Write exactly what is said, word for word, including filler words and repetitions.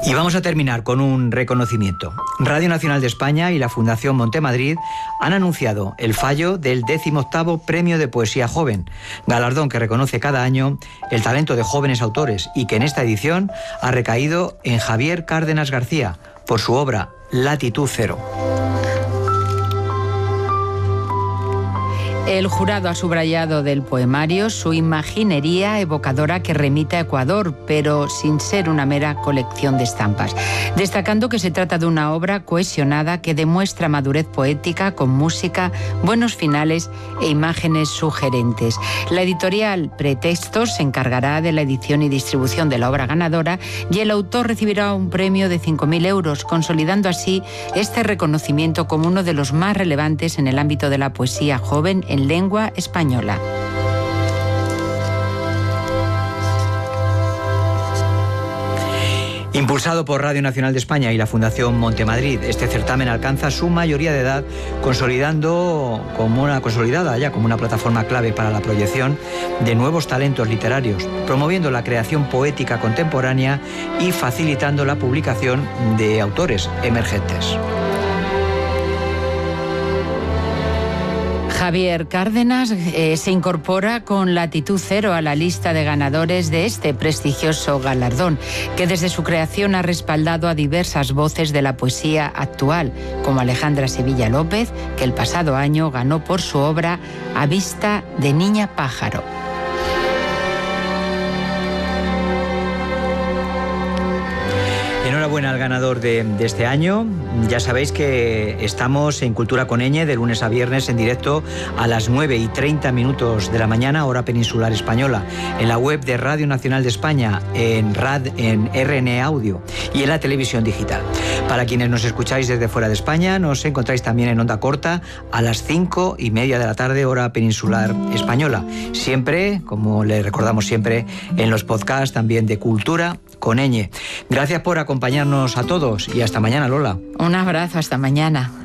Y vamos a terminar con un reconocimiento. Radio Nacional de España y la Fundación Montemadrid han anunciado el fallo del decimoctavo Premio de Poesía Joven, galardón que reconoce cada año el talento de jóvenes autores y que en esta edición ha recaído en Javier Cárdenas García por su obra Latitud Cero. El jurado ha subrayado del poemario su imaginería evocadora que remite a Ecuador, pero sin ser una mera colección de estampas, destacando que se trata de una obra cohesionada que demuestra madurez poética con música, buenos finales e imágenes sugerentes. La editorial Pretextos se encargará de la edición y distribución de la obra ganadora y el autor recibirá un premio de cinco mil euros, consolidando así este reconocimiento como uno de los más relevantes en el ámbito de la poesía joven en lengua española. Impulsado por Radio Nacional de España y la Fundación Montemadrid, este certamen alcanza su mayoría de edad, consolidando como una consolidada ya como una plataforma clave para la proyección de nuevos talentos literarios, promoviendo la creación poética contemporánea y facilitando la publicación de autores emergentes. Javier Cárdenas eh, se incorpora con Latitud Cero a la lista de ganadores de este prestigioso galardón, que desde su creación ha respaldado a diversas voces de la poesía actual, como Alejandra Sevilla López, que el pasado año ganó por su obra A vista de niña pájaro. Enhorabuena al ganador de, de este año. Ya sabéis que estamos en Cultura con Ñ de lunes a viernes en directo a las nueve y treinta minutos de la mañana, hora peninsular española, en la web de Radio Nacional de España, en, Rad, en R N Audio y en la televisión digital. Para quienes nos escucháis desde fuera de España, nos encontráis también en onda corta a las cinco y media de la tarde, hora peninsular española. Siempre, como le recordamos siempre, en los podcasts también de Cultura con Ñ. Gracias por acompañarnos a todos y hasta mañana, Lola. Un abrazo, hasta mañana.